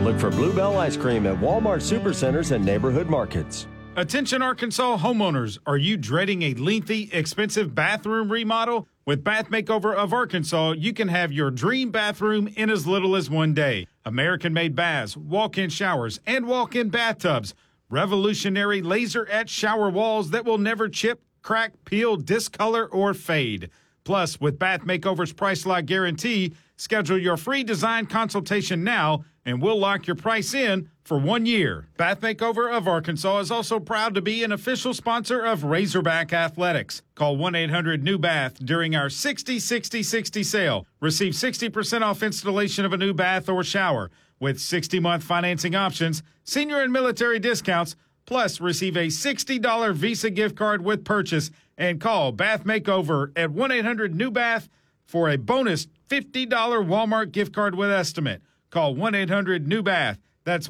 Look for Bluebell Ice Cream at Walmart Supercenters and neighborhood markets. Attention Arkansas homeowners, are you dreading a lengthy, expensive bathroom remodel? With Bath Makeover of Arkansas, you can have your dream bathroom in as little as 1 day. American-made baths, walk-in showers, and walk-in bathtubs. Revolutionary laser-etched shower walls that will never chip, crack, peel, discolor, or fade. Plus, with Bath Makeover's Price Lock Guarantee, schedule your free design consultation now, and we'll lock your price in for 1 year. Bath Makeover of Arkansas is also proud to be an official sponsor of Razorback Athletics. Call 1-800-NEW-BATH during our 60-60-60 sale. Receive 60% off installation of a new bath or shower with 60-month financing options, senior and military discounts, plus receive a $60 Visa gift card with purchase, and call Bath Makeover at 1-800-NEW-BATH for a bonus $50 Walmart gift card with estimate. Call 1-800-NEW-BATH. That's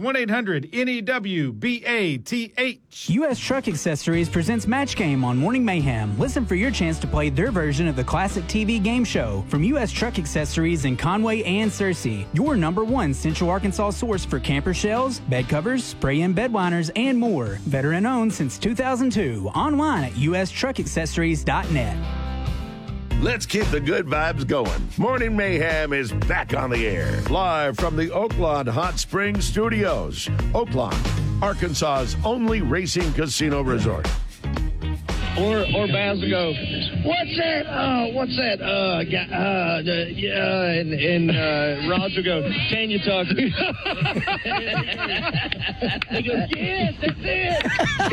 1-800-NEWBATH. U.S. Truck Accessories presents Match Game on Morning Mayhem. Listen for your chance to play their version of the classic TV game show from U.S. Truck Accessories in Conway and Searcy. Your #1 Central Arkansas source for camper shells, bed covers, spray-in bed liners, and more. Veteran owned since 2002. Online at ustruckaccessories.net. Let's keep the good vibes going. Morning Mayhem is back on the air. Live from the Oaklawn Hot Springs Studios. Oaklawn, Arkansas's only racing casino resort. Or Baz will go, what's that? And Roger will go, can you talk? He goes, yes, that's it.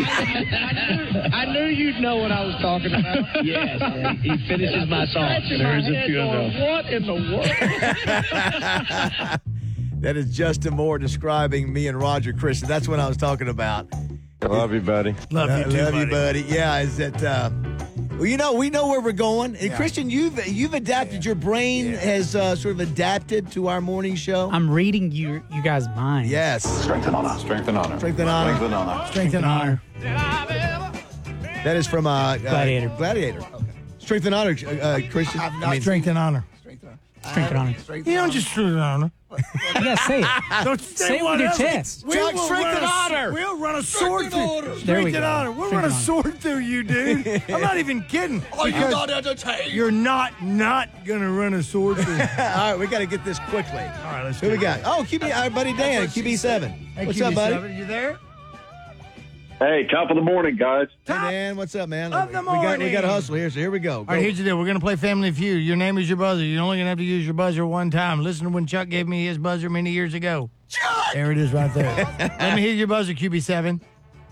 I knew you'd know what I was talking about. Yes, he finishes my song. There's a few of them. What in the world? That is Justin Moore describing me and Roger Christian. That's what I was talking about. Love you, buddy. Love you, buddy. Yeah, is that? Well, we know where we're going. And Christian, you've adapted. Your brain has sort of adapted to our morning show. I'm reading you guys' minds. Yes. Strength and honor. Strength and honor. Strength and honor. Strength and honor. Strength and honor. That is from Gladiator. Gladiator. Strength and honor, Christian. Strength and honor. Strength and honor. You don't just strength and honor. You gotta say it. Don't Say it with your chest. Chuck, strength and honor. We'll run a sword through. There we Strength and go. honor. We'll run a sword through you, dude. I'm not even kidding. Are you not entertained? You're not gonna run a sword through. All right, we got to get this quickly. All right, let's Who we got? Oh, our buddy Dan, QB7. Hey, What's QB7, up, buddy? you there? Hey, top of the morning, guys. Hey, Dan, what's up, man? Of the We got morning. to hustle here, so here we go. All right, here's the deal. We're going to play Family Feud. Your name is your buzzer. You're only going to have to use your buzzer one time. Listen to when Chuck gave me his buzzer many years ago. Chuck! There it is right there. Let me hear your buzzer, QB7.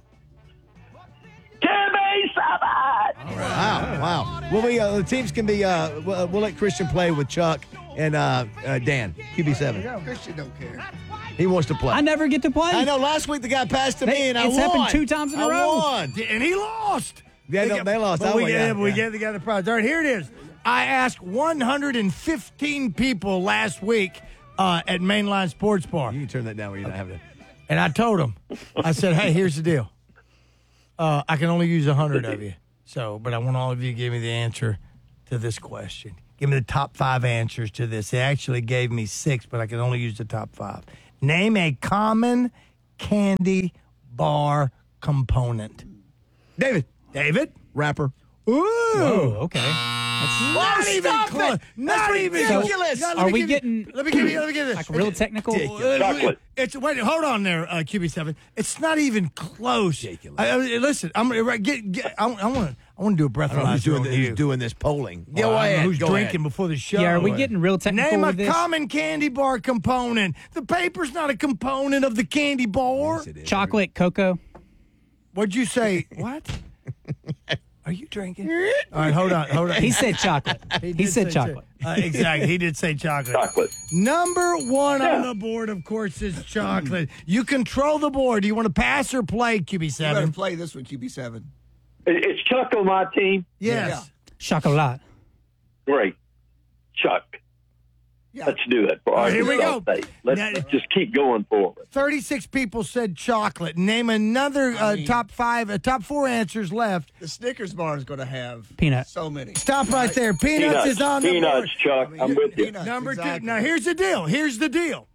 Wow. Well, the teams can be, we'll let Christian play with Chuck and Dan, QB7. Christian don't care. He wants to play. I never get to play. I know. Last week the guy passed to me, and I won. It's happened 2 times in a row. I won. And he lost. Yeah, they lost. But I won. we gave the guy the prize. All right, here it is. I asked 115 people last week at Mainline Sports Bar. You can turn that down when you're not having it. And I told them, I said, hey, here's the deal. I can only use 100 of you. But I want all of you to give me the answer to this question. Give me the top 5 answers to this. They actually gave me 6, but I can only use the top 5. Name a common candy bar component. David. Rapper. Ooh. Oh, okay. Not even close. Not even ridiculous. So, are we getting? Let me give you this. Like real technical? Chocolate. Wait, hold on there, QB7. It's not even close. Listen, I want to do a breathalyzer on you. Who's doing this polling? Go ahead. Who's drinking before the show? Yeah, are we getting real technical Name a with this? common candy bar component. The paper's not a component of the candy bar. Yes, it is. Chocolate, cocoa. What'd you say? What? Are you drinking? All right, hold on. He said chocolate. He said chocolate. Exactly. He did say chocolate. Chocolate. Number 1 on the board, of course, is chocolate. You control the board. Do you want to pass or play, QB7? You better play this one, QB7. Is Chuck on my team? Yes. Chocolat. Great. Chuck. Yeah. Let's do it. For All right, here we go. Let's just keep going forward. 36 people said chocolate. Name another top 4 answers left. The Snickers bar is going to have Peanut. so many. Stop right there. Peanuts is on the board. Peanuts, Chuck. I'm with you. Peanuts, Number exactly. 2. Now, here's the deal.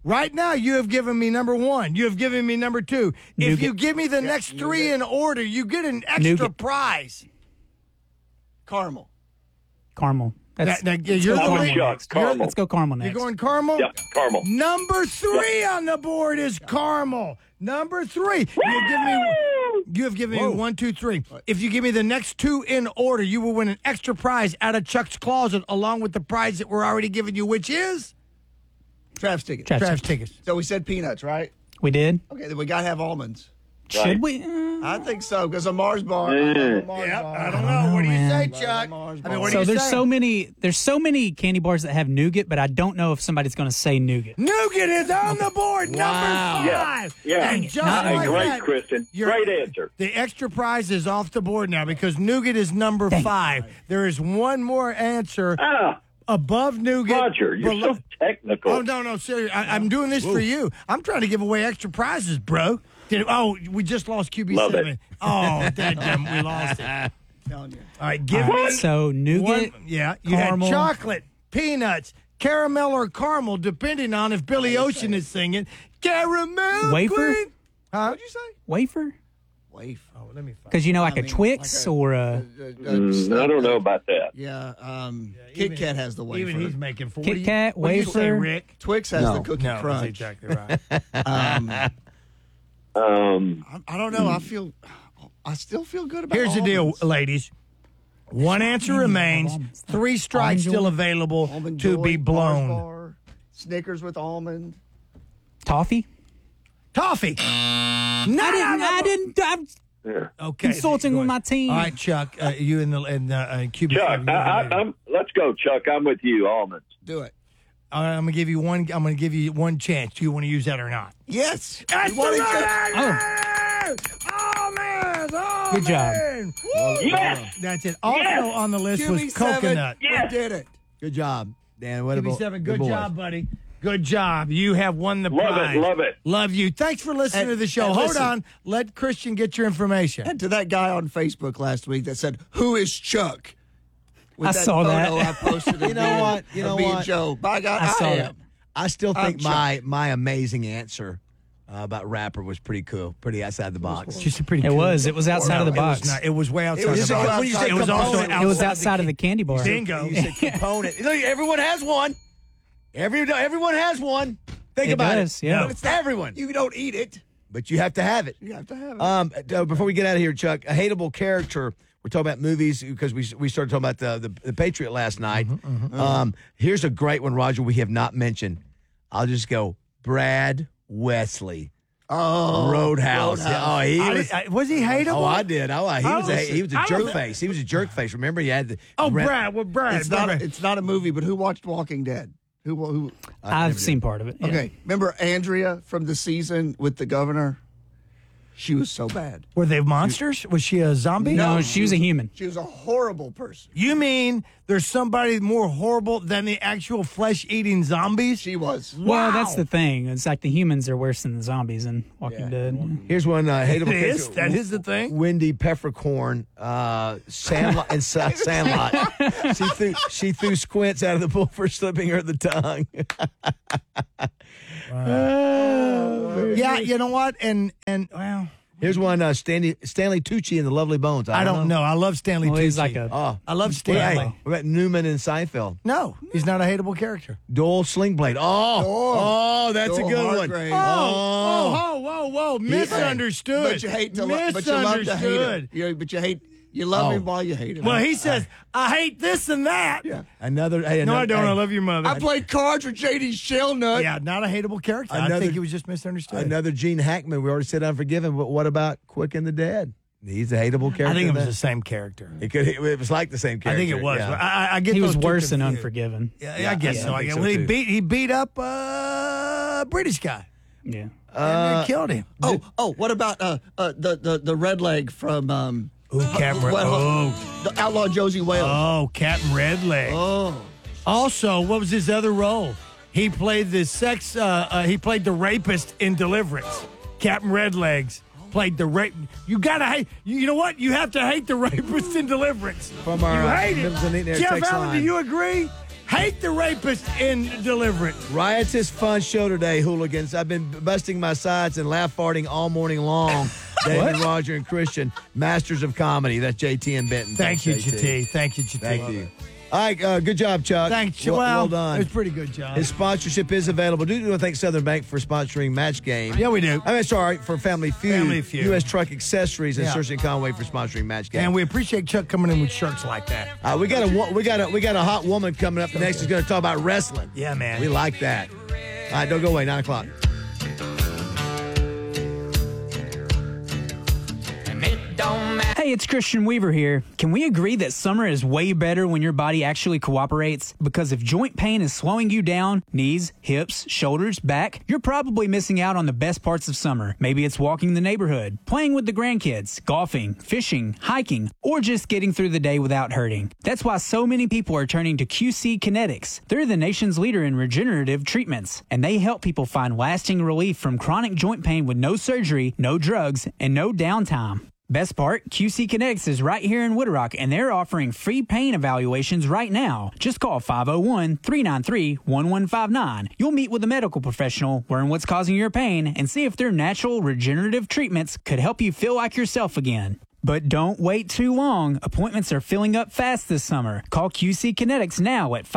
Right now, you have given me number 1. You have given me number 2. If Nougat. you give me the next 3 in order, you get an extra Nougat. prize. Caramel. Caramel. That's, You're I'm the with lead. Chuck. Caramel. let's go caramel next. You're going caramel? Yep, caramel. Number 3 on the board is caramel. Number 3. You have given me 1, 2, 3. If you give me the next 2 in order, you will win an extra prize out of Chuck's closet, along with the prize that we're already giving you, which is Trav's tickets. Travis. Trav's tickets. So we said peanuts, right? We did. Okay, then we got to have almonds. Should we? I think so, because a Mars bar. Yep. I don't know. What do you say, Chuck? I mean, what do So you there's say? there's so many candy bars that have nougat, but I don't know if somebody's going to say nougat. Nougat is on the board, number 5. Yeah. And just Hey, like great, that, Kristen. you're- Great answer. The extra prize is off the board now because nougat is number 5. There is one more answer above nougat. Roger, you're so technical. Oh, no, seriously. I'm doing this for you. I'm trying to give away extra prizes, bro. We just lost QB7. Love it. Oh, dadgum, we lost it. Telling you. All right, give All me right, so nougat, you caramel. had chocolate, peanuts, caramel, or caramel, depending on if Billy Ocean is singing. Caramel Wafer? Queen. Huh? What'd you say? wafer, Waif. Oh, let me find because like a Twix or a I don't know about that. Yeah, Kit Kat has the wafer. Even he's making 40. Kit Kat, What do you say, wafer. Rick? Twix has the cookie No, that's crunch. exactly right. I don't know. I still feel good about Here's the deal, almonds. ladies. One answer remains. 3 strikes still available Almond to Joy, be Mars blown. bar, Snickers with almond. toffee. Toffee. I didn't. I'm Okay. consulting go with ahead. my team. All right, Chuck. You and QB. Chuck, let's go, Chuck. I'm with you, almonds. Do it. I'm gonna give you one. I'm gonna give you one chance. Do you want to use that or not? Yes. That's You wanna the get- right answer! Almonds! Good job. Almonds! Woo! Yes! That's it. Also Yes! on the list was QB7. coconut. We did it. Good job, Dan. What about QB7, the good boys? job, buddy. Good job. You have won the Love prize. it, love it. Love you. Thanks for listening And- to the show. and Hold listen. on. Let Christian get your information. And to that guy on Facebook last week that said, "Who is Chuck?" With I saw photo that. I posted. You know what? You know me and what? Joe. By God, I saw am. that. I still think Chuck. my amazing answer about rapper was pretty cool, pretty outside the box. Just a pretty It cool. was outside of the It box. was not. It was way outside was the so box. outside- It was also component. It was outside outside of the candy bar. Bingo. You said component. Look, everyone has one. Everyone has one. Think It about does, it. yeah. But it's everyone. You don't eat it. But you have to have it. You have to have it. Before we get out of here, Chuck, a hateable character. We're talking about movies because we started talking about the Patriot last night. Here's a great one, Roger. We have not mentioned. I'll just go Brad Wesley. Oh, Roadhouse. Oh, he was. Was he hateable? Oh, I did. He was a I jerk was- face. He was a jerk face. Remember, he had the. Oh, Brad. Well, Brad. It's not a movie, but who watched Walking Dead? Who? I've seen part of it. yeah. Okay, remember Andrea from the season with the governor? She was so bad. Were they monsters? Was she a zombie? No, she was a human. She was a horrible person. You mean there's somebody more horrible than the actual flesh-eating zombies? She was. Well, that's the thing. It's like the humans are worse than the zombies in Walking Dead. Here's one hateable It is. character. That is the thing. Wendy Peppercorn, Sandlot, and Sandlot. She threw Squints out of the pool for slipping her the tongue. Yeah, you know what? And well, Here's one Stanley Tucci and the Lovely Bones. I don't know. I love Stanley Well, Tucci. he's like a Oh, I love Hey, Stanley. what about Newman and Seinfeld? No, he's not a hateable character. Dole Slingblade. Oh, that's a Dole good one. Hargrave. Whoa. Misunderstood. But you hate to love. But you love to hate him. You love him while you hate him. Well, he says, I hate this and that. Yeah. Another. No, I don't. I love your mother. I played cards with J.D. Shellnut. Yeah, not a hateable character. I Another- think he was just misunderstood. Another Gene Hackman. We already said Unforgiven, but what about Quick and the Dead? He's a hateable character. I think it was in the that. same character. It was like the same I character. think it was. Yeah. But I get He those was two worse than confused. Unforgiven. Yeah, I guess yeah, so. I think so, Well, too. he beat up British guy. Yeah. And they killed him. Oh, what about the red leg from Captain the outlaw Josie Wales? Captain Redleg. Oh. Also, what was his other role? He played the he played the rapist in Deliverance. Captain Redlegs played the rape. You gotta hate. You know what? You have to hate the rapist in Deliverance. From our, you hate Middleton Eaton it. Air Jeff text Allen, line. do you agree? Hate the rapist in Deliverance. Riotous fun show today, hooligans. I've been busting my sides and laugh farting all morning long. David, Roger, and Christian, masters of comedy. That's JT and Benton. Thank you, JT. Thank you, JT. Thank you. All right, good job, Chuck. Thanks. Well done. It was pretty good job. His sponsorship is available. Do you want to thank Southern Bank for sponsoring Match Game? Yeah, we do. I mean, sorry, for Family Feud. Family Feud. U.S. Truck Accessories and Yeah. Cersei Conway for sponsoring Match Game. And we appreciate Chuck coming in with shirts like that. We got a hot woman coming up next who's going to talk about wrestling. Yeah, man. We like that. All right, don't go away. 9 o'clock. Hey, it's Christian Weaver here. Can we agree that summer is way better when your body actually cooperates? Because if joint pain is slowing you down, knees, hips, shoulders, back, you're probably missing out on the best parts of summer. Maybe it's walking the neighborhood, playing with the grandkids, golfing, fishing, hiking, or just getting through the day without hurting. That's why so many people are turning to QC Kinetics. They're the nation's leader in regenerative treatments, and they help people find lasting relief from chronic joint pain with no surgery, no drugs, and no downtime. Best part, QC Kinetics is right here in Wooded Rock, and they're offering free pain evaluations right now. Just call 501-393-1159. You'll meet with a medical professional, learn what's causing your pain, and see if their natural regenerative treatments could help you feel like yourself again. But don't wait too long. Appointments are filling up fast this summer. Call QC Kinetics now at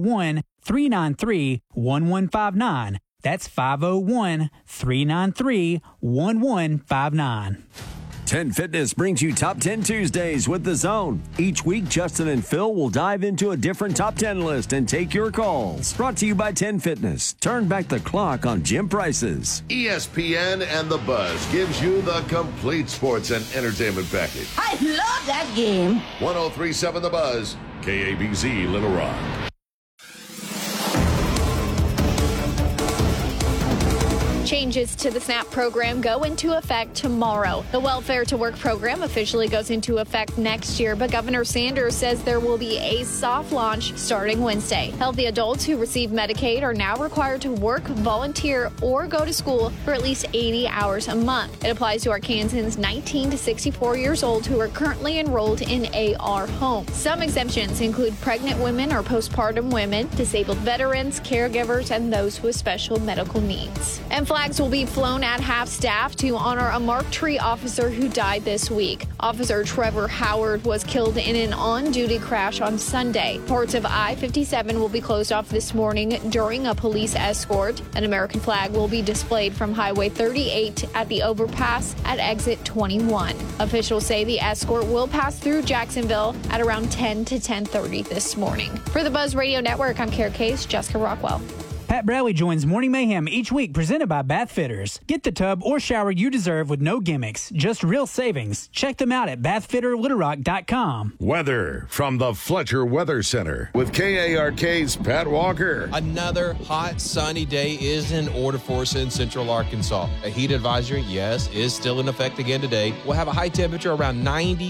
501-393-1159. That's 501-393-1159. 10 Fitness brings you Top 10 Tuesdays with The Zone. Each week, Justin and Phil will dive into a different Top 10 list and take your calls. Brought to you by 10 Fitness. Turn back the clock on gym prices. ESPN and The Buzz gives you the complete sports and entertainment package. I love that game. 103.7 The Buzz, KABZ Little Rock. Changes to the SNAP program go into effect tomorrow. The Welfare to Work program officially goes into effect next year, but Governor Sanders says there will be a soft launch starting Wednesday. Healthy adults who receive Medicaid are now required to work, volunteer, or go to school for at least 80 hours a month. It applies to Arkansans 19 to 64 years old who are currently enrolled in AR homes. Some exemptions include pregnant women or postpartum women, disabled veterans, caregivers, and those with special medical needs. And flags will be flown at half-staff to honor a Mark Tree officer who died this week. Officer Trevor Howard was killed in an on-duty crash on Sunday. Parts of I-57 will be closed off this morning during a police escort. An American flag will be displayed from Highway 38 at the overpass at exit 21. Officials say the escort will pass through Jacksonville at around 10 to 10:30 this morning. For the Buzz Radio Network, I'm Kara Case, Jessica Rockwell. Pat Bradley joins Morning Mayhem each week, presented by Bath Fitters. Get the tub or shower you deserve with no gimmicks, just real savings. Check them out at bathfitterlittlerock.com. Weather from the Fletcher Weather Center with KARK's Pat Walker. Another hot, sunny day is in order for us in Central Arkansas. A heat advisory, yes, is still in effect again today. We'll have a high temperature around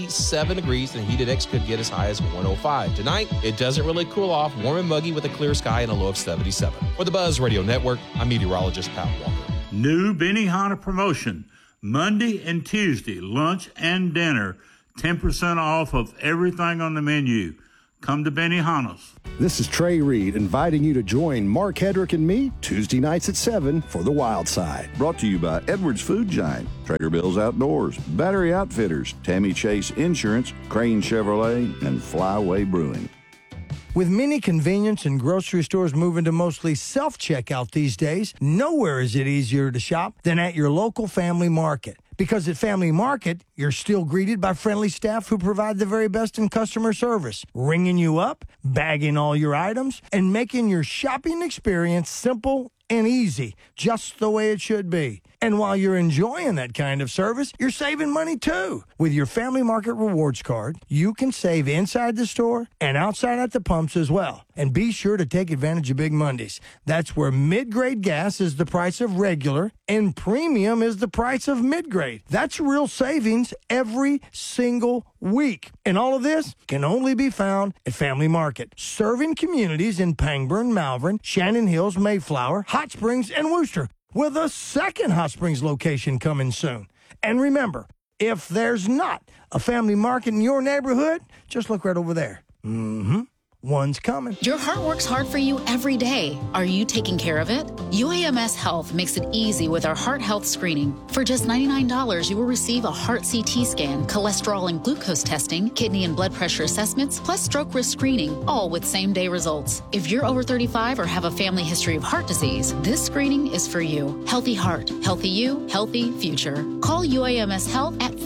97 degrees, and heat index could get as high as 105. Tonight, it doesn't really cool off, warm and muggy with a clear sky and a low of 77. For the Buzz Radio Network, I'm meteorologist Pat Walker. New Benihana promotion. Monday and Tuesday, lunch and dinner, 10% off of everything on the menu. Come to Benihana's. This is Trey Reed inviting you to join Mark Hedrick and me Tuesday nights at 7 for The Wild Side. Brought to you by Edwards Food Giant, Traeger Bill's Outdoors, Battery Outfitters, Tammy Chase Insurance, Crane Chevrolet, and Flyway Brewing. With many convenience and grocery stores moving to mostly self-checkout these days, nowhere is it easier to shop than at your local Family Market. Because at Family Market, you're still greeted by friendly staff who provide the very best in customer service, ringing you up, bagging all your items, and making your shopping experience simple and easy, just the way it should be. And while you're enjoying that kind of service, you're saving money too. With your Family Market Rewards card, you can save inside the store and outside at the pumps as well. And be sure to take advantage of Big Mondays. That's where mid-grade gas is the price of regular and premium is the price of mid-grade. That's real savings every single week. And all of this can only be found at Family Market, serving communities in Pangburn, Malvern, Shannon Hills, Mayflower, Hot Springs, and Worcester, with a second Hot Springs location coming soon. And remember, if there's not a Family Market in your neighborhood, just look right over there. One's coming. Your heart works hard for you every day. Are you taking care of it? UAMS Health makes it easy with our heart health screening. For just $99, you will receive a heart CT scan, cholesterol and glucose testing, kidney and blood pressure assessments, plus stroke risk screening, all with same-day results. If you're over 35 or have a family history of heart disease, this screening is for you. Healthy heart, healthy you, healthy future. Call UAMS Health at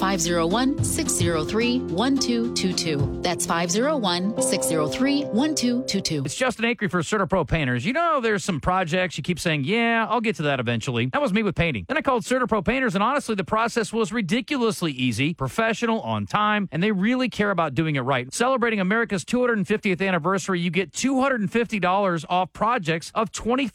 501-603-1222. That's 501-603-1222. It's Justin Acri for CertaPro Painters. You know, there's some projects you keep saying, yeah, I'll get to that eventually. That was me with painting. Then I called CertaPro Painters, and honestly, the process was ridiculously easy, professional, on time, and they really care about doing it right. Celebrating America's 250th anniversary, you get $250 off projects of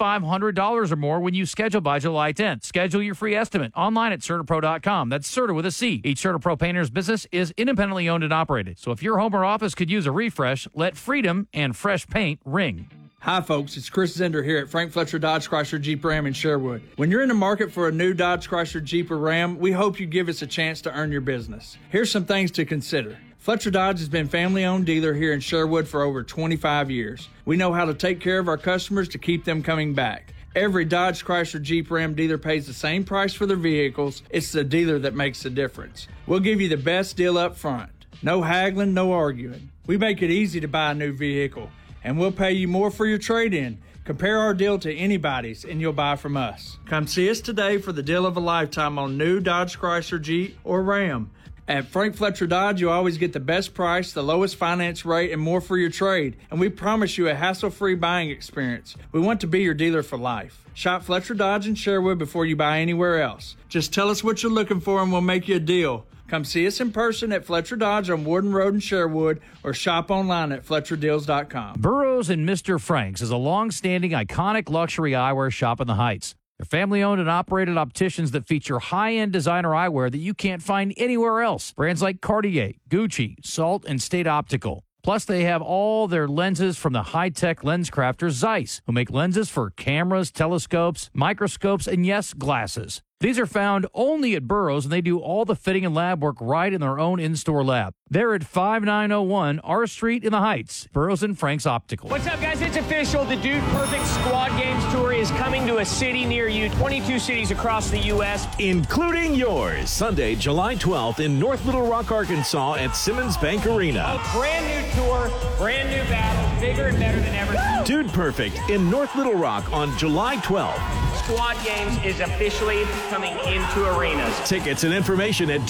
$2,500 or more when you schedule by July 10th. Schedule your free estimate online at CertaPro.com. That's Certa with a C. Each CertaPro Painters business is independently owned and operated. So if your home or office could use a refresh, let freedom and fresh paint ring. Hi, folks. It's Chris Zender here at Frank Fletcher Dodge Chrysler Jeep Ram in Sherwood. When you're in the market for a new Dodge Chrysler Jeep or Ram, we hope you give us a chance to earn your business. Here's some things to consider. Fletcher Dodge has been family-owned dealer here in Sherwood for over 25 years. We know how to take care of our customers to keep them coming back. Every Dodge Chrysler Jeep Ram dealer pays the same price for their vehicles. It's the dealer that makes the difference. We'll give you the best deal up front. No haggling, no arguing. We make it easy to buy a new vehicle, and we'll pay you more for your trade-in. Compare our deal to anybody's, and you'll buy from us. Come see us today for the deal of a lifetime on new Dodge Chrysler Jeep or Ram. At Frank Fletcher Dodge, you always get the best price, the lowest finance rate, and more for your trade. And we promise you a hassle-free buying experience. We want to be your dealer for life. Shop Fletcher Dodge in Sherwood before you buy anywhere else. Just tell us what you're looking for and we'll make you a deal. Come see us in person at Fletcher Dodge on Warden Road in Sherwood or shop online at FletcherDeals.com. Burroughs and Mr. Frank's is a long-standing, iconic luxury eyewear shop in the Heights. They're family-owned and operated opticians that feature high-end designer eyewear that you can't find anywhere else. Brands like Cartier, Gucci, Salt, and State Optical. Plus, they have all their lenses from the high-tech lens crafter Zeiss, who make lenses for cameras, telescopes, microscopes, and yes, glasses. These are found only at Burroughs, and they do all the fitting and lab work right in their own in-store lab. They're at 5901 R Street in the Heights. Burroughs and Frank's Optical. What's up, guys? It's official. The Dude Perfect Squad Games Tour is coming to a city near you. 22 cities across the U.S., including yours. Sunday, July 12th in North Little Rock, Arkansas at Simmons Bank Arena. A brand new tour, brand new battle, bigger and better than ever. Dude Perfect in North Little Rock on July 12th. Squad Games is officially coming into arenas. Tickets and information at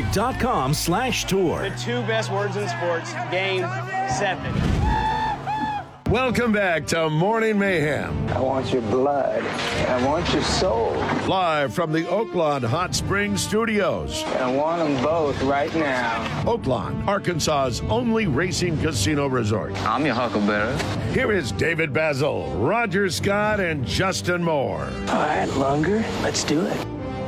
dudeperfect.com/tour. The two best words in sports, Game 7. Welcome back to Morning Mayhem. I want your blood. I want your soul. Live from the Oaklawn Hot Springs Studios. I want them both right now. Oaklawn, Arkansas's only racing casino resort. I'm your huckleberry. Here is David Basil, Roger Scott, and Justin Moore. All right, Lunger, let's do it.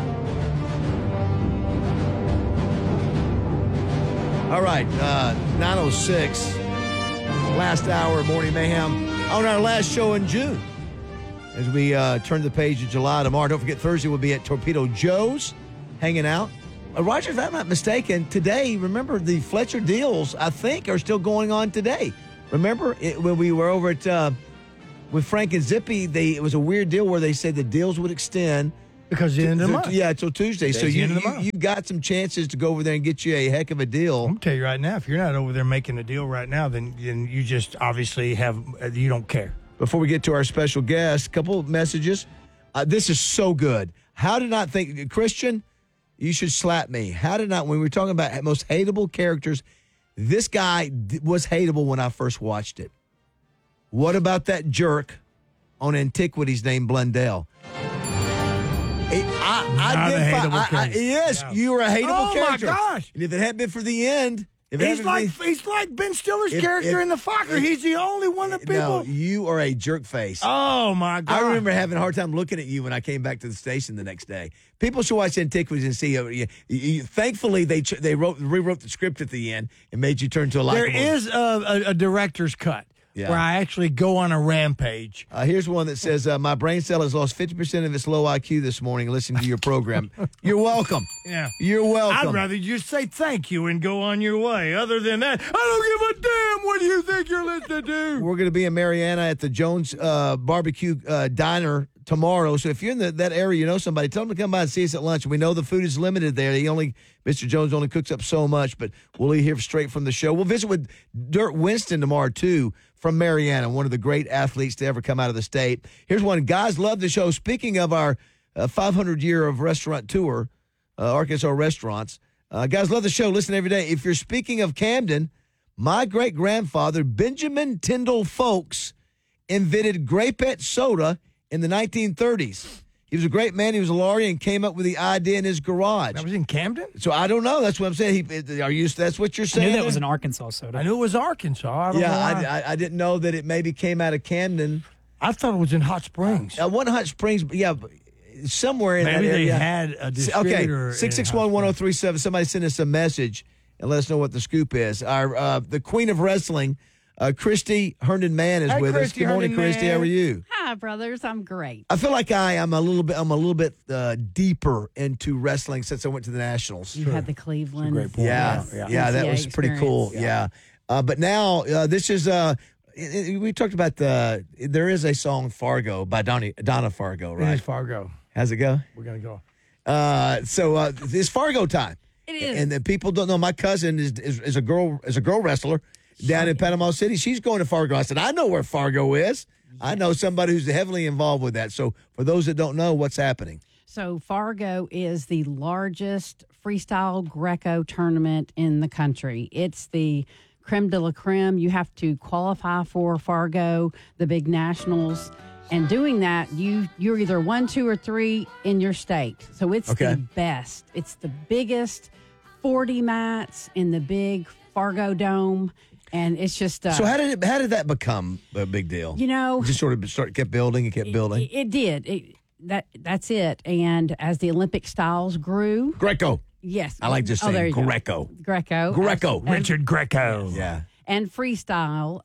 All right, 9:06. Last hour of Morning Mayhem on our last show in June. As we turn the page of July tomorrow, don't forget Thursday we'll be at Torpedo Joe's hanging out. Roger, if I'm not mistaken, today, remember the Fletcher deals, I think, are still going on today. Remember when we were over at with Frank and Zippy, it was a weird deal where they said the deals would extend. Because the end of the month. Yeah, until Tuesday. So you got some chances to go over there and get you a heck of a deal. I'm going to tell you right now, if you're not over there making a deal right now, then you just obviously you don't care. Before we get to our special guest, a couple of messages. This is so good. How did I think, Christian, you should slap me. When we were talking about most hateable characters, this guy was hateable when I first watched it. What about that jerk on Antiquities named Blundell? Yes, you were a hateable character. Oh, my gosh. And if it hadn't been for the end... He's like Ben Stiller's character in The Focker. He's the only one that people... No, you are a jerk face. Oh, my God. I remember having a hard time looking at you when I came back to the station the next day. People should watch Antiquities and see... thankfully, they rewrote the script at the end and made you turn to a likable... There is a director's cut. where I actually go on a rampage. Here's one that says, my brain cell has lost 50% of its low IQ this morning listening to your program. You're welcome. Yeah. You're welcome. I'd rather just say thank you and go on your way. Other than that, I don't give a damn what you think you're listening to. We're going to be in Mariana at the Jones Barbecue Diner tomorrow. So if you're in that area, you know somebody, tell them to come by and see us at lunch. We know the food is limited there. Mr. Jones only cooks up so much, but we'll hear straight from the show. We'll visit with Dirk Winston tomorrow, too, from Mariana, one of the great athletes to ever come out of the state. Here's one. Guys love the show. Speaking of our 500-year of restaurant tour, Arkansas restaurants, guys love the show. Listen every day. If you're speaking of Camden, my great-grandfather, Benjamin Tyndall Folks, invented Grapette soda in the 1930s. He was a great man. He was a lawyer and came up with the idea in his garage. That was in Camden? So I don't know. That's what I'm saying. That's what you're saying? I knew that was an Arkansas soda. I knew it was Arkansas. I don't know why. I didn't know that it maybe came out of Camden. I thought it was in Hot Springs. One Hot Springs, yeah, somewhere in maybe that area. Maybe they had a distributor. Okay, 661-1037. Somebody send us a message and let us know what the scoop is. The queen of wrestling, Christy Herndon-Mann is with us. Good morning, Christy. How are you? Hi, brothers. I'm great. I feel like I'm a little bit deeper into wrestling since I went to the Nationals. You had the Cleveland. Yeah, that was pretty cool. Yeah. But now this is we talked about there is a song Fargo by Donna Fargo, right? It is Fargo. How's it go? We're gonna go. So it's Fargo time. It is. And the people don't know. My cousin is a girl wrestler down in Panama City. She's going to Fargo. I said, I know where Fargo is. Yes. I know somebody who's heavily involved with that. So for those that don't know, what's happening? So Fargo is the largest freestyle Greco tournament in the country. It's the creme de la creme. You have to qualify for Fargo, the big nationals. And doing that, you're either 1, 2, or 3 in your state. So it's the best. It's the biggest 40 mats in the big Fargo Dome. And it's just so how did that become a big deal? You know, just sort of kept building and kept building. It did. That's it. And as the Olympic styles grew, Greco. Yes, I like just saying Greco. Greco. Richard Greco. Yeah. And freestyle,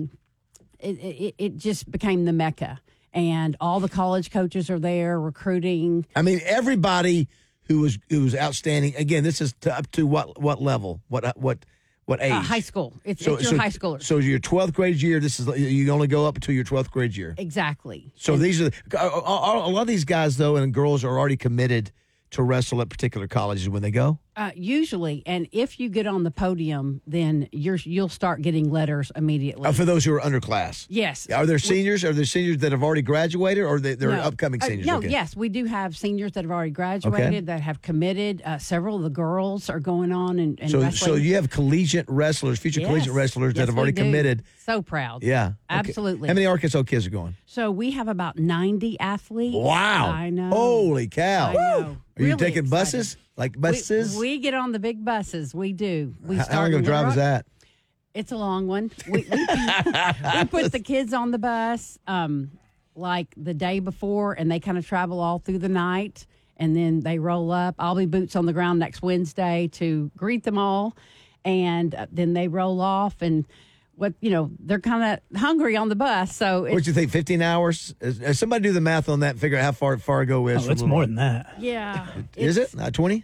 it just became the mecca, and all the college coaches are there recruiting. I mean, everybody who was outstanding. Again, this is up to what level? What age? High school. It's your high schooler. So your 12th grade year, you only go up until your 12th grade year. Exactly. So these are a lot of these guys though, and girls are already committed to wrestle at particular colleges when they go. Usually, and if you get on the podium, then you'll start getting letters immediately. For those who are underclass. Yes. Are there seniors? Are there seniors that have already graduated, or they're upcoming seniors? No. Okay. Yes, we do have seniors that have already graduated that have committed. Several of the girls are going on and wrestling. So you have collegiate wrestlers, future collegiate wrestlers that have already committed. So proud. Yeah, okay. Absolutely. How many Arkansas kids are going? So we have about 90 athletes. Wow! I know. Holy cow! I know. Are you taking buses? Like buses? We get on the big buses. We do. How long of a drive is that? It's a long one. We put the kids on the bus like the day before, and they kind of travel all through the night, and then they roll up. I'll be boots on the ground next Wednesday to greet them all, and then they roll off, and they're kind of hungry on the bus. So what do you think? 15 hours? Somebody do the math on that and figure out how far Fargo is. Oh, it's more than that. Yeah. Is it? 20?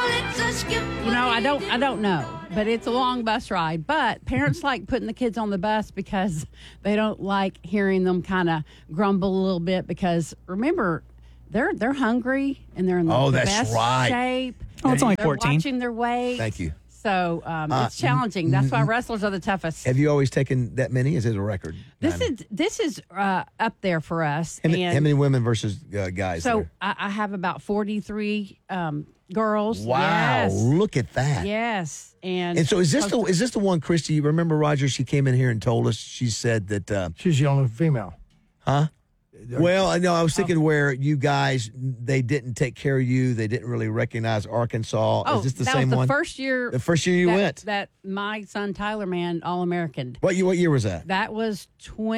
I don't know, but it's a long bus ride. But parents like putting the kids on the bus because they don't like hearing them kind of grumble a little bit, because remember, they're hungry and they're in the best shape. Oh, it's only 14. They're watching their weight. Thank you. So it's challenging. That's why wrestlers are the toughest. Have you always taken that many? Is it a record? This is up there for us. How many women versus guys? So I have about 43 girls. Wow! Yes. Look at that. Yes, and so is this the one, Christy? You remember Roger? She came in here and told us. She said that she's the only female. Huh? Well, no, I was thinking where you guys, they didn't take care of you. They didn't really recognize Arkansas. Oh, is this the that same was the one? first year. The first year you went. That my son Tyler Man All-American. What year was that? That was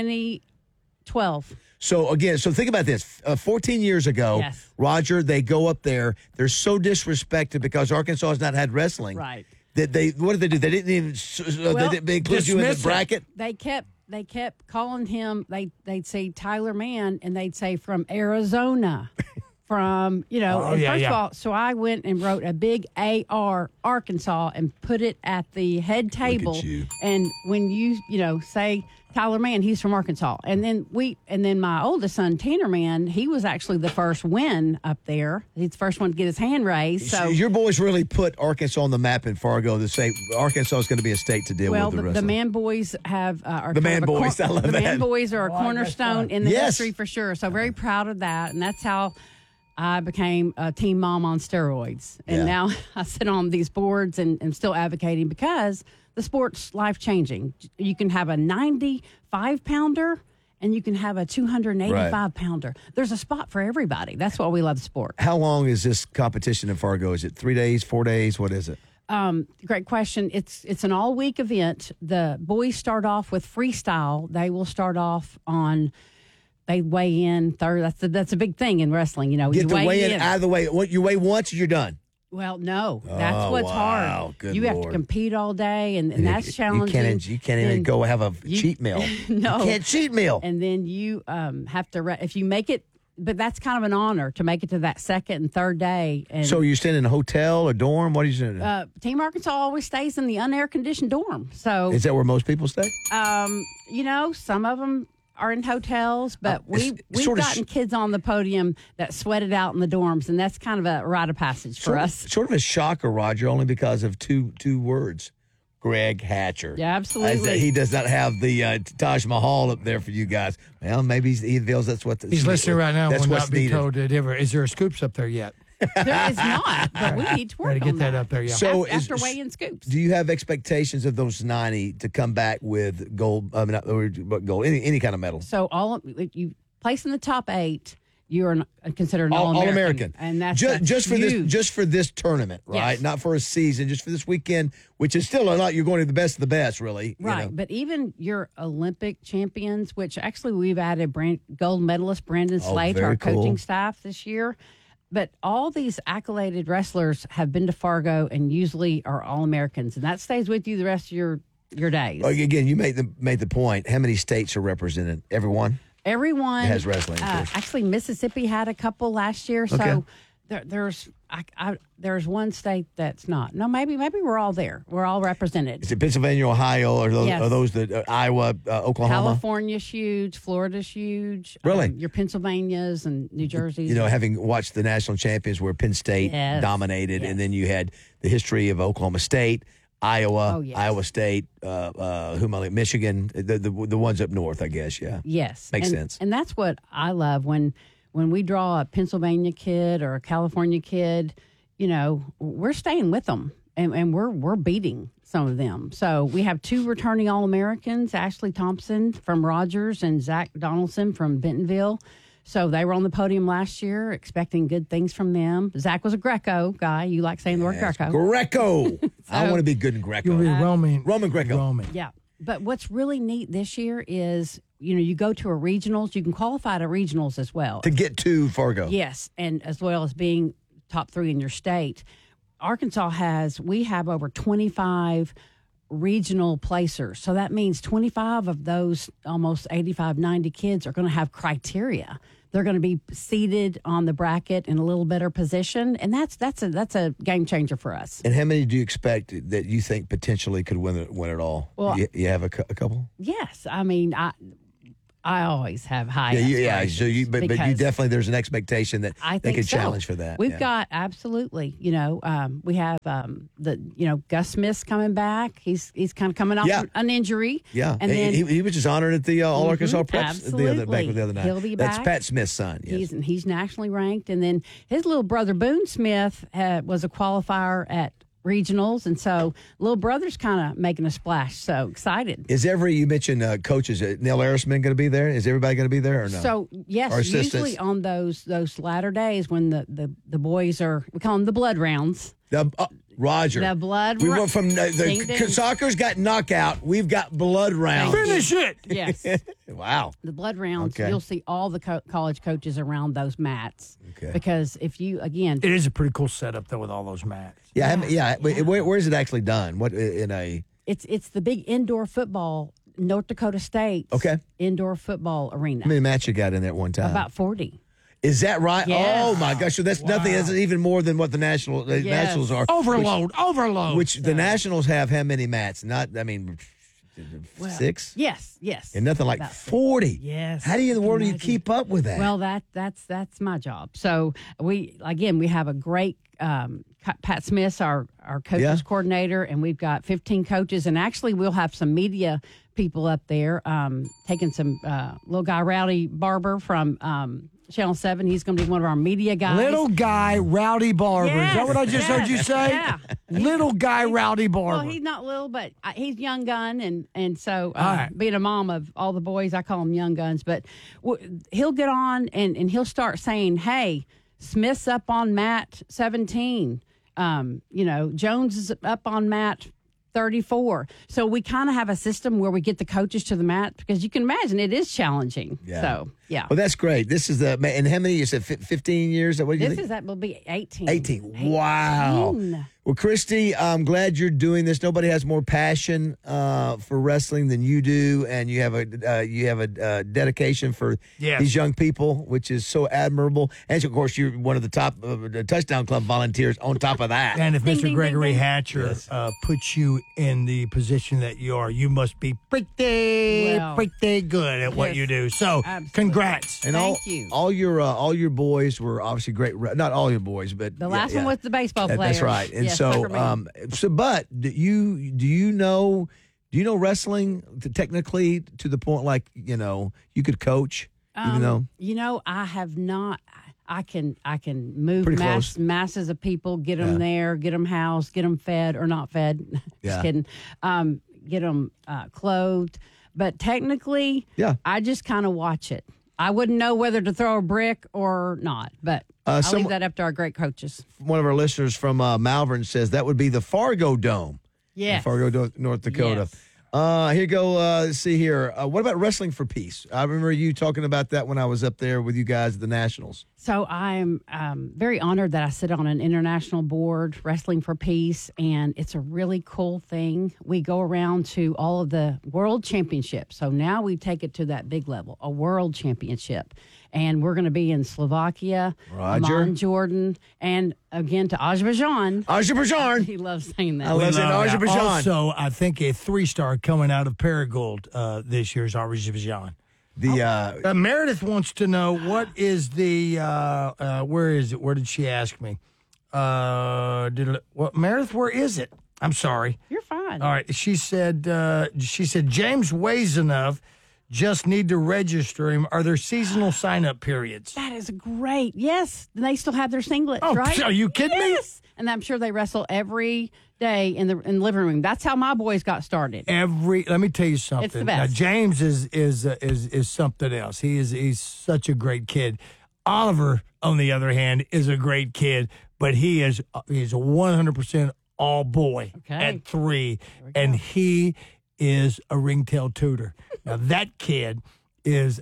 2012. So again, think about this. 14 years ago, yes. Roger, they go up there. They're so disrespected because Arkansas has not had wrestling. Right. What did they do? They didn't even they didn't include you in the bracket. They kept they kept calling him. They'd say Tyler Mann, and they'd say from Arizona. From, first of all, so I went and wrote a big AR, Arkansas, and put it at the head table. Look at you. And when you say Tyler Mann, he's from Arkansas. And then my oldest son, Tanner Mann, he was actually the first win up there. He's the first one to get his hand raised. So your boys really put Arkansas on the map in Fargo to say Arkansas is going to be a state to deal with the rest the of Man Boys have The Man Boys, I love the that. Man Boys are a cornerstone in the Yes. history for sure. So very proud of that. And that's how I became a team mom on steroids. And now I sit on these boards and am still advocating because the sport's life-changing. You can have a 95-pounder and you can have a 285-pounder. There's a spot for everybody. That's why we love sport. How long is this competition in Fargo? Is it 3 days, 4 days? What is it? Great question. It's an all-week event. The boys start off with freestyle. They will start off on... They weigh in third. That's a big thing in wrestling. Get you the weigh in out of the way. What, you weigh once, you're done. Well, no, that's what's wow. hard. Good you have to Lord. compete all day, and that's challenging. You can't even go have a cheat meal. No, you can't cheat meal. And then you have to if you make it. But that's kind of an honor to make it to that second and third day. And So you're staying in a hotel or dorm? What are you doing? Team Arkansas always stays in the unair conditioned dorm. So Is that where most people stay? Some of them are in hotels, but we've gotten kids on the podium that sweated out in the dorms, and that's kind of a rite of passage for us. Sort of a shocker, Roger, only because of two words. Greg Hatcher. Yeah, absolutely. He does not have the Taj Mahal up there for you guys. Well, maybe he feels that's what he's listening right now. That's Will what's not be needed. told it ever. Is there a Scoops up there yet? There is not, but we need to work Got to get on that up there. Yeah. So after weighing scoops. Do you have expectations of those 90 to come back with gold? I mean, not gold, any kind of medal. So you place in the top 8, you are considered an All-American. And that's just for huge. this for this tournament, right? Yes. Not for a season, just for this weekend, which is still a lot. You're going to the best of the best, really. Right, You know? but even your Olympic champions, which actually we've added gold medalist Brandon Slade to very our coaching cool. staff this year. But all these accoladed wrestlers have been to Fargo and usually are All-Americans, and that stays with you the rest of your days. Again, you made the point. How many states are represented? Everyone? Everyone It has wrestling, of course. Actually, Mississippi had a couple last year, Okay. so there's one state that's not. No, maybe we're all there. We're all represented. Is it Pennsylvania, Ohio, or those, Yes. are those the Iowa, Oklahoma? California's huge. Florida's huge. Really? Your Pennsylvanias and New Jersey's. You know, having watched the national champions where Penn State Yes. dominated, and then you had the history of Oklahoma State, Iowa, Oh, yes. Iowa State, Michigan, the ones up north, I guess. Yeah. Yes. Makes And- sense. And that's what I love when we draw a Pennsylvania kid or a California kid, we're staying with them and we're beating some of them. So we have 2 returning All-Americans, Ashley Thompson from Rogers and Zach Donaldson from Bentonville. So they were on the podium last year, expecting good things from them. Zach was a Greco guy. You like saying the word Greco. Greco. I want to be good in Greco. You'll be Roman Greco. Roman. Yeah. But what's really neat this year is, you go to a regionals. You can qualify to regionals as well. To get to Fargo. Yes, and as well as being top 3 in your state. Arkansas we have over 25 regional placers. So that means 25 of those almost 85, 90 kids are going to have criteria. They're going to be seated on the bracket in a little better position, and that's a game changer for us. And how many do you expect that you think potentially could win it all? Well, you have a couple? Yes, I mean I always have high Yeah. So but you because definitely, there's an expectation that I they think could so. challenge for that. We've Yeah. got absolutely. We have Gus Smith's coming back. He's kind of coming off an injury. Yeah, and then he was just honored at the All Arkansas Preps absolutely. the other night. He'll be That's back. Pat Smith's son. Yes. He's nationally ranked, and then his little brother Boone Smith was a qualifier at regionals, and so little brother's kind of making a splash. So excited. You mentioned coaches. Neil Arisman going to be there? Is everybody going to be there or no? So yes, Or assistants? usually on those latter days when the boys we call them the blood rounds. Roger. The blood We ra- went from Ding, ding. soccer's got knockout. We've got blood rounds. Finish it. Yes. Wow. The blood rounds, Okay. you'll see all the college coaches around those mats. Okay. Because if you, again... It is a pretty cool setup, though, with all those mats. Yeah. Where is it actually done? What in a? It's the big indoor football North Dakota State indoor football arena. How many matches you got in there at one time? About 40. Is that right? Yes. Oh my gosh! So that's nothing. That's even more than what the Nationals are. Overload. Which the Nationals have how many mats? Not, I mean, 6. Yes. And nothing like 40. Yes. How do you in the world do you keep up with that? Well, that's my job. So we have a great Pat Smith's our coaches coordinator, and we've got 15 coaches, and actually we'll have some media people up there taking some little guy Rowdy Barber from Channel 7. He's going to be one of our media guys. Little guy Rowdy Barber. Is that what I just heard you say? Yeah. Little guy Rowdy Barber. Well, he's not little, but he's young gun, and so right. being a mom of all the boys, I call them young guns. But he'll get on and he'll start saying, "Hey, Smith's up on mat 17. Jones is up on mat 34." So we kind of have a system where we get the coaches to the mat, because you can imagine it is challenging. Yeah. So, yeah. Well, that's great. This is and how many? You said 15 years? What do you think? That will be 18. 18. Wow. 18. Well, Christy, I'm glad you're doing this. Nobody has more passion for wrestling than you do, and you have a dedication for these young people, which is so admirable. And of course, you're one of the top Touchdown Club volunteers. On top of that, and if Mr. Gregory Hatcher puts you in the position that you are, you must be pretty good at what you do. So, congrats! And Thank you. All your boys were obviously great. Not all your boys, but the last one was the baseball player. That's right. And yes, but do you know wrestling technically to the point like you could coach even though I have not. I can move masses of people, get them there, get them housed, get them fed or not fed. Just kidding. Get them clothed. But technically, I just kind of watch it. I wouldn't know whether to throw a brick or not, but I'll leave that up to our great coaches. One of our listeners from Malvern says that would be the Fargo Dome. Yes. Fargo, North Dakota. Yes. Here you go. Let's see here. What about Wrestling for Peace? I remember you talking about that when I was up there with you guys at the Nationals. So I'm very honored that I sit on an international board, Wrestling for Peace, and it's a really cool thing. We go around to all of the world championships. So now we take it to that big level, a world championship. And we're going to be in Slovakia, Amman, Jordan, and again to Azerbaijan. Azerbaijan. He loves saying that. I love saying Azerbaijan. Also, I think a 3-star coming out of Paragould this year is Azerbaijan. Meredith wants to know what is the where is it? Where did she ask me? Meredith, where is it? I'm sorry. You're fine. All right. She said James weighs enough. Just need to register him. Are there seasonal sign-up periods? That is great. Yes. They still have their singlets, right? Are you kidding me? And I'm sure they wrestle every day in the living room. That's how my boys got started. Let me tell you something. It's the best. Now, James is something else. He's such a great kid. Oliver, on the other hand, is a great kid, but he's a 100% all boy at 3, and he is a ringtail tutor. Now, that kid is,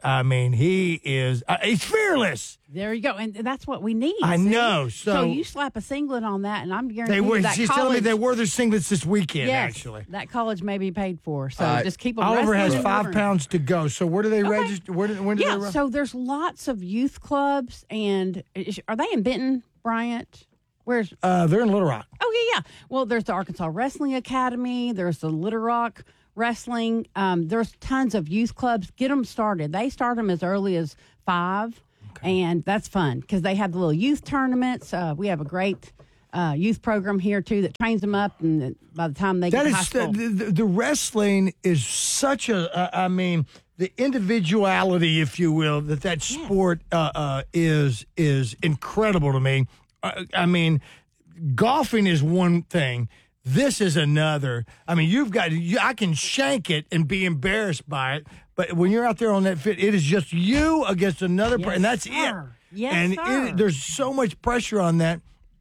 he's fearless. There you go. And that's what we need. I know. So you slap a singlet on that, and I'm guaranteed she's telling me they wore their singlets this weekend, actually. That college may be paid for. So just keep them Oliver has wrestling 5 pounds to go. So where do they register? When do they run? So there's lots of youth clubs. And are they in Benton, Bryant? Where's they're in Little Rock. Oh, yeah. Well, there's the Arkansas Wrestling Academy. There's the Little Rock Wrestling. There's tons of youth clubs. Get them started. They start them as early as 5, and that's fun because they have the little youth tournaments. We have a great youth program here, too, that trains them up, and by the time they get to high school. The wrestling is such the individuality, if you will, that sport is incredible to me. Golfing is one thing. This is another. I can shank it and be embarrassed by it, but when you're out there on that fit, it is just you against another person, and that's it. Yes, and there's so much pressure on that.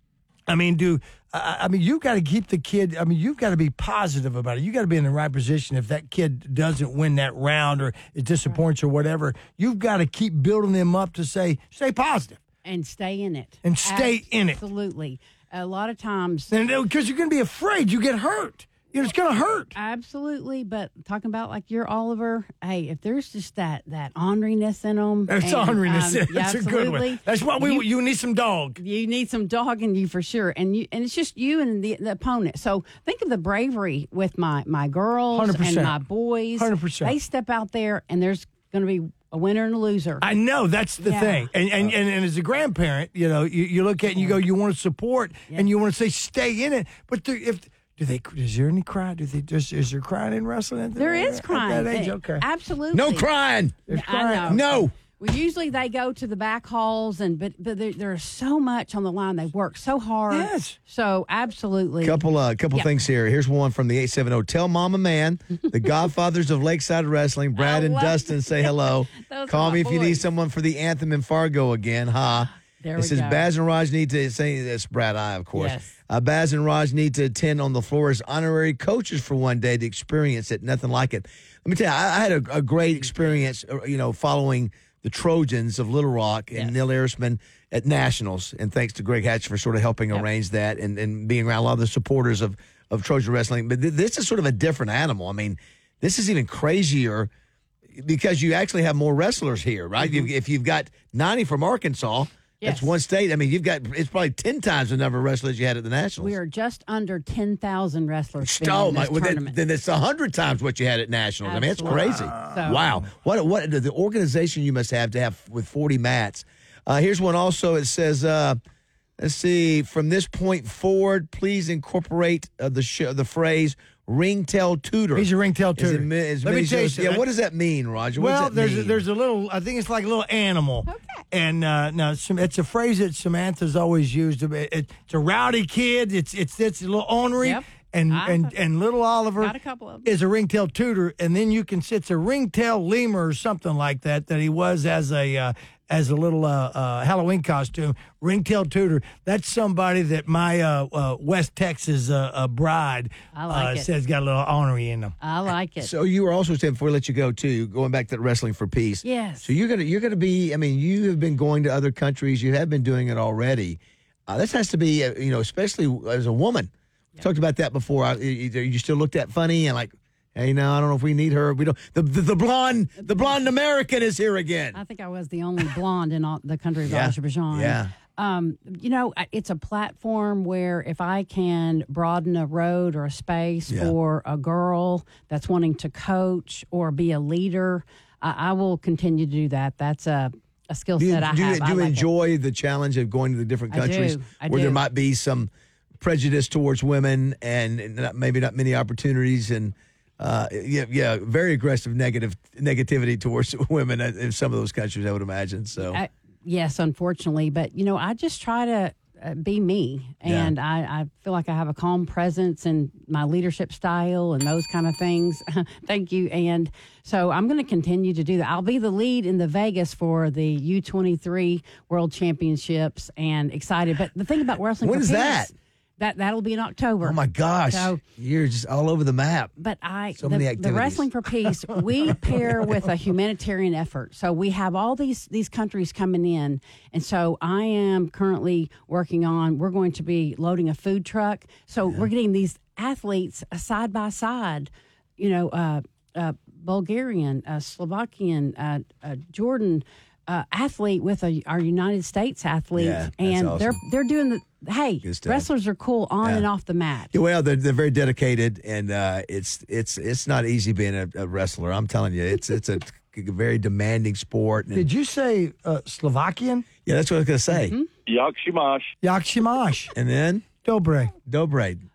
You've got to keep the kid. You've got to be positive about it. You got to be in the right position. If that kid doesn't win that round or it disappoints or whatever, you've got to keep building them up to stay positive and stay in it. In it. Absolutely. A lot of times, because you're going to be afraid you get hurt. It's going to hurt. Absolutely, but talking about like your Oliver, hey, if there's just that orneriness in them. There's orneriness. Yeah, That's a good one. That's what you need some dog. You need some dog in you for sure. And it's just you and the opponent. So think of the bravery with my girls 100%. and my boys. 100%. They step out there and there's going to be a winner and a loser. I know, that's the thing. And as a grandparent, you look at it and you go, you want to support and you want to say stay in it. But is there any cry? Is there crying in wrestling? There is crying. At that age? Okay. Absolutely. No crying. There's I crying. know. No. Well, usually they go to the back halls, but there's so much on the line. They work so hard. Yes. So absolutely. Couple things here. Here's one from the 870. Tell Mama Man, the Godfathers of Lakeside Wrestling, Brad and Dustin, say hello. Call me if you need someone for the anthem in Fargo again. There it we says go. Baz and Raj need to say this. Brad, of course. Yes. Baz and Raj need to attend on the floor as honorary coaches for one day to experience it. Nothing like it. Let me tell you, I had a great experience. Following the Trojans of Little Rock and Neil Erisman at Nationals, and thanks to Greg Hatch for sort of helping arrange that and being around a lot of the supporters of Trojan Wrestling. But this is sort of a different animal. I mean, this is even crazier because you actually have more wrestlers here, right? If you've got 90 from Arkansas. That's one state. I mean, it's probably 10 times the number of wrestlers you had at the Nationals. We are just under 10,000 wrestlers. Oh, in this tournament. then it's 100 times what you had at Nationals. Absolutely. I mean, it's crazy. Wow. What the organization you must have with 40 mats. Here's one also. It says, let's see, from this point forward, please incorporate the phrase ringtail tutor. He's a ringtail tutor. Let me tell you something. Yeah, what does that mean, Roger? Well, there's a little, I think it's like a little animal. Okay. And no, it's a phrase that Samantha's always used. It's a rowdy kid. It's a little ornery. Yep. And little Oliver Got a couple of them. is a ringtail tutor, and then you can say it's a ringtail lemur or something like that he was as a little Halloween costume. Ringtail tutor. That's somebody that my West Texas bride says got a little ornery in them. I like it. So you were also saying before we let you go too, going back to Wrestling for Peace. Yes. So you're gonna be. I mean, you have been going to other countries. You have been doing it already. This has to be, especially as a woman. We talked about that before. You still looked at funny and like, hey, no, I don't know if we need her. We don't. The blonde American is here again. I think I was the only blonde in all the country of Azerbaijan. Yeah. It's a platform where if I can broaden a road or a space for a girl that's wanting to coach or be a leader, I will continue to do that. That's a skill set I have. Do you enjoy the challenge of going to the different countries where there might be some prejudice towards women and maybe not many opportunities and very aggressive negativity towards women in some of those countries, I would imagine. So yes, unfortunately, but I just try to be me, and I feel like I have a calm presence and my leadership style and those kind of things. Thank you. And so I'm going to continue to do that. I'll be the lead in the Vegas for the U23 World Championships, and excited. But the thing about Wrestling when for is Peace, that? That'll be in October. Oh my gosh! So, you're just all over the map. But many the activities. Wrestling for Peace, we pair with a humanitarian effort. So we have all these countries coming in, and so I am currently working on. We're going to be loading a food truck. So we're getting these athletes side by side. Bulgarian, Slovakian, Jordan. Athlete with our United States athlete, and awesome. they're doing wrestlers are cool on and off the mat. Yeah, well, they're very dedicated, and it's not easy being a wrestler. I'm telling you, it's a very demanding sport. And, Did you say Slovakian? Yeah, that's what I was going to say. Yakshimash. Yakshimash. And then Dobre.